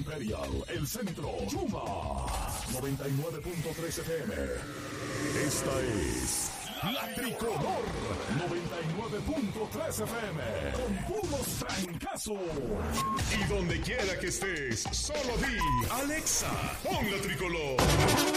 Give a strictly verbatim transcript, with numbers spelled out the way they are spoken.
Imperial, El Centro, Chuma, noventa y nueve punto tres F M. Esta es La Tricolor, noventa y nueve punto tres F M, con puros trancazos. Y donde quiera que estés, solo di, Alexa, pon La Tricolor.